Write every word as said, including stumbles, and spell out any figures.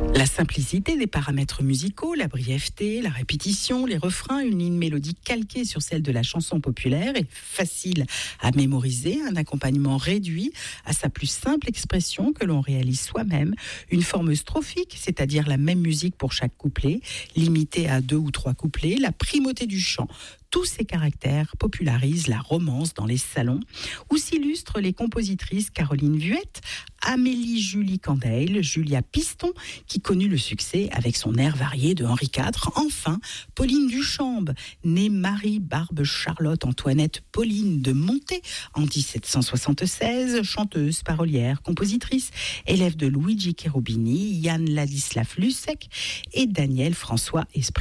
La simplicité des paramètres musicaux, la brièveté, la répétition, les refrains, une ligne mélodique calquée sur celle de la chanson populaire est facile à mémoriser, un accompagnement réduit à sa plus simple expression que l'on réalise soi-même, une forme strophique, c'est-à-dire la même musique pour chaque couplet, limitée à deux ou trois couplets, la primauté du chant. Tous ces caractères popularisent la romance dans les salons, où s'illustrent les compositrices Caroline Vuette, Amélie Julie Candeil, Julia Piston, qui connut le succès avec son air varié de Henri quatre. Enfin, Pauline Duchambe, née Marie Barbe Charlotte Antoinette Pauline de Monté en dix-sept cent soixante-seize, chanteuse, parolière, compositrice, élève de Luigi Cherubini, Yann Ladislav Lusek et Daniel François Esprits.